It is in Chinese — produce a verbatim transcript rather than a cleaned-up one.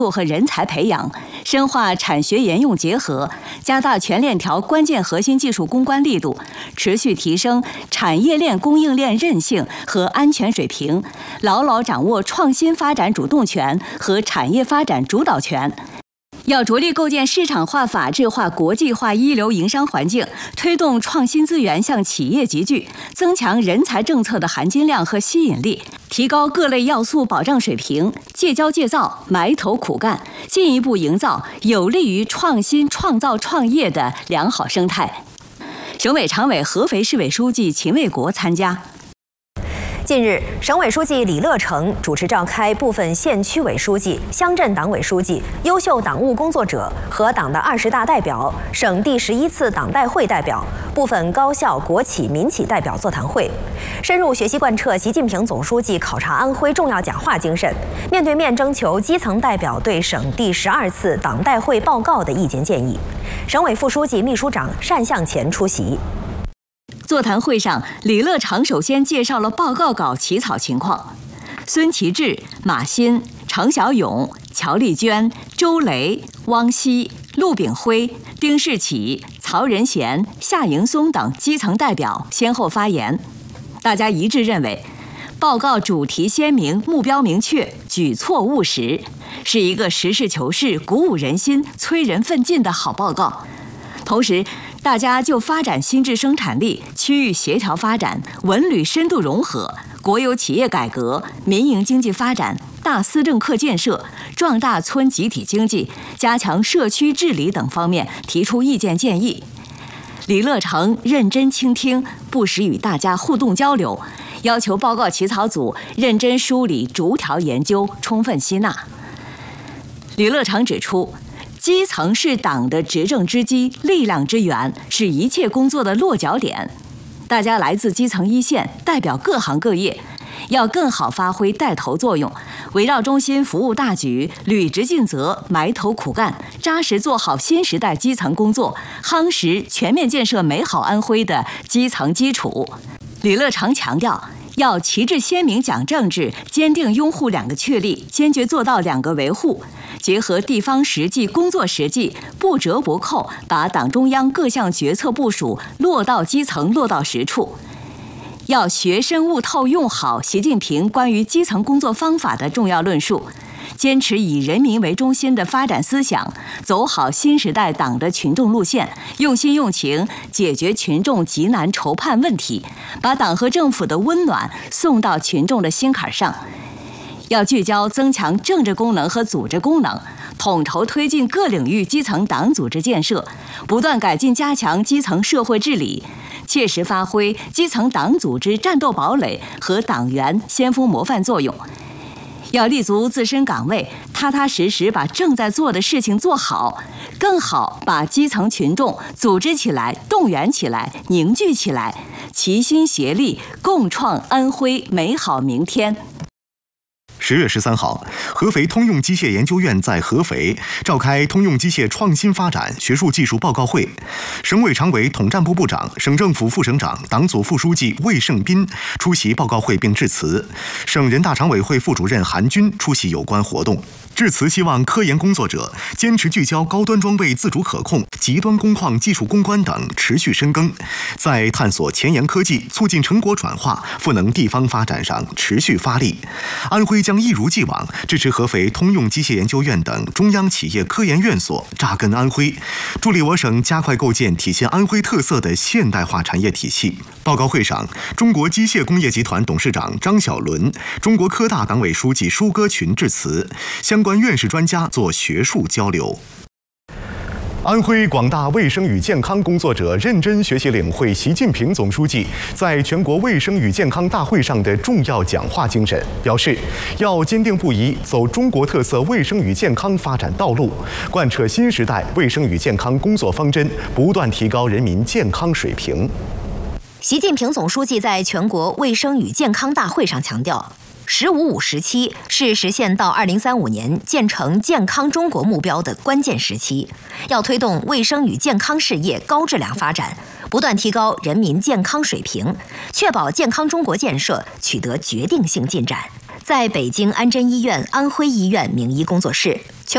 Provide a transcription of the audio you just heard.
和人才培养，深化产学研用结合，加大全链条关键核心技术攻关力度，持续提升产业链供应链韧性和安全水平，牢牢掌握创新发展主动权和产业发展主导权。要着力构建市场化、法治化、国际化一流营商环境，推动创新资源向企业集聚，增强人才政策的含金量和吸引力，提高各类要素保障水平，戒骄戒躁，埋头苦干，进一步营造有利于创新创造创业的良好生态。省委常委、合肥市委书记秦卫国参加。 近日，省委书记李乐成主持召开部分县区委书记、乡镇党委书记、优秀党务工作者和党的二十大代表、省第十一次党代会代表、部分高校、国企、民企代表座谈会，深入学习贯彻习近平总书记考察安徽重要讲话精神，面对面征求基层代表对省第十二次党代会报告的意见建议。省委副书记、秘书长单向前出席。 座谈会上，李乐成首先介绍了报告稿起草情况。孙其志、马新、程小勇、乔丽娟、周雷、汪希、陆炳辉、丁世启、曹仁贤、夏迎松等基层代表先后发言。大家一致认为，报告主题鲜明，目标明确，举措务实，是一个实事求是、鼓舞人心、催人奋进的好报告。同时，大家就发展新质生产力、区域协调发展、文旅深度融合、国有企业改革、民营经济发展、大思政课建设、壮大村集体经济、加强社区治理等方面提出意见建议。李乐成认真倾听，不时与大家互动交流，要求报告起草组认真梳理、逐条研究，充分吸纳。李乐成指出，基层是党的执政之基、力量之源，是一切工作的落脚点。大家来自基层一线，代表各行各业，要更好发挥带头作用，围绕中心服务大局，履职尽责，埋头苦干，扎实做好新时代基层工作，夯实全面建设美好安徽的基层基础。李乐成强调，要旗帜鲜明讲政治，坚定拥护两个确立，坚决做到两个维护，结合地方实际、工作实际，不折不扣，把党中央各项决策部署落到基层、落到实处。要学深悟透用好习近平关于基层工作方法的重要论述，坚持以人民为中心的发展思想，走好新时代党的群众路线，用心用情解决群众急难愁盼问题，把党和政府的温暖送到群众的心坎上。要聚焦增强政治功能和组织功能，统筹推进各领域基层党组织建设，不断改进加强基层社会治理，切实发挥基层党组织战斗堡垒和党员先锋模范作用。要立足自身岗位，踏踏实实把正在做的事情做好，更好把基层群众组织起来、动员起来、凝聚起来，齐心协力，共创安徽美好明天。 十月十三号，合肥通用机械研究院在合肥召开通用机械创新发展学术技术报告会，省委常委、统战部部长、省政府副省长、党组副书记魏胜斌出席报告会并致辞，省人大常委会副主任韩军出席有关活动。致辞希望科研工作者坚持聚焦高端装备自主可控、极端工况技术攻关等持续深耕，在探索前沿科技、促进成果转化、赋能地方发展上持续发力。安徽将一如既往支持合肥通用机械研究院等中央企业科研院所扎根安徽，助力我省加快构建体现安徽特色的现代化产业体系。报告会上，中国机械工业集团董事长张小伦、中国科大党委书记舒歌群致辞，相关院士专家做学术交流。安徽广大卫生与健康工作者认真学习领会习近平总书记在全国卫生与健康大会上的重要讲话精神，表示要坚定不移走中国特色卫生与健康发展道路，贯彻新时代卫生与健康工作方针，不断提高人民健康水平。 习近平总书记在全国卫生与健康大会上强调，十五五时期是实现到二零三五年建成健康中国目标的关键时期，要推动卫生与健康事业高质量发展，不断提高人民健康水平，确保健康中国建设取得决定性进展。在北京安贞医院安徽医院名医工作室，